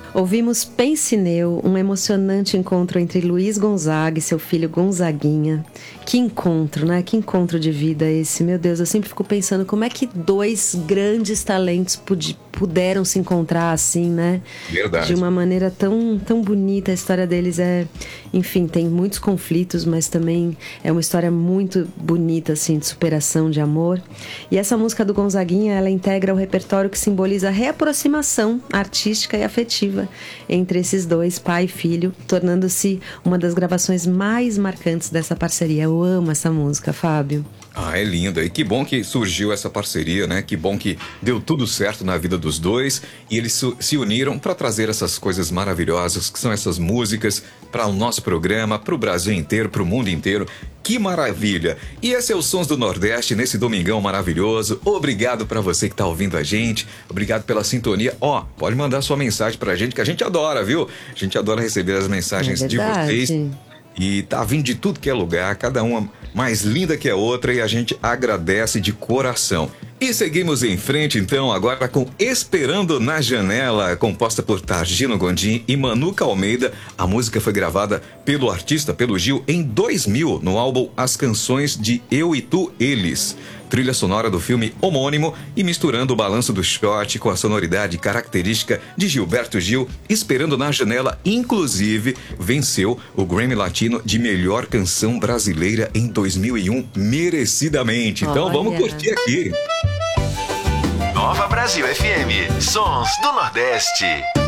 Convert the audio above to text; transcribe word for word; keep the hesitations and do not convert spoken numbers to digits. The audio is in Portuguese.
Ouvimos Pensineu, um emocionante encontro entre Luiz Gonzaga e seu filho Gonzaguinha. Que encontro, né? Que encontro de vida esse. Meu Deus, eu sempre fico pensando como é que dois grandes talentos pud- puderam se encontrar assim, né? Verdade. De uma maneira tão, tão bonita. A história deles é... Enfim, tem muitos conflitos, mas também é uma história muito bonita, assim, de superação, de amor. E essa música do Gonzaguinha, ela integra o repertório que simboliza a reaproximação artística e afetiva entre esses dois, pai e filho, tornando-se uma das gravações mais marcantes dessa parceria. Eu amo essa música, Fábio. Ah, é linda. E que bom que surgiu essa parceria, né? Que bom que deu tudo certo na vida dos dois e eles su- se uniram para trazer essas coisas maravilhosas que são essas músicas para o nosso programa, para o Brasil inteiro, para o mundo inteiro. Que maravilha! E esse é o Sons do Nordeste nesse domingão maravilhoso. Obrigado para você que tá ouvindo a gente. Obrigado pela sintonia. Ó, pode mandar sua mensagem pra gente que a gente adora, viu? A gente adora receber as mensagens É de verdade. vocês. E tá vindo de tudo que é lugar, cada uma mais linda que a outra, e a gente agradece de coração. E seguimos em frente então agora com Esperando na Janela, composta por Targino Gondim e Manuca Almeida. A música foi gravada pelo artista, pelo Gil, em dois mil, no álbum As Canções de Eu e Tu, Eles. Trilha sonora do filme homônimo e misturando o balanço do shot com a sonoridade característica de Gilberto Gil. Esperando na Janela, inclusive, venceu o Grammy Latino de Melhor Canção Brasileira em dois mil e um, merecidamente. Então Olha. vamos curtir aqui. Nova Brasil F M, Sons do Nordeste.